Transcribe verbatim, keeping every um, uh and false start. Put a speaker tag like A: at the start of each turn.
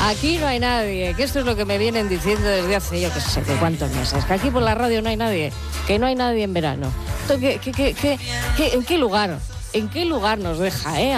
A: Aquí no hay nadie, que esto es lo que me vienen diciendo desde hace yo que sé de cuántos meses, que aquí por la radio no hay nadie, que no hay nadie en verano. ¿Qué, qué, qué, qué, qué, ¿En qué lugar? ¿En qué lugar nos deja, eh?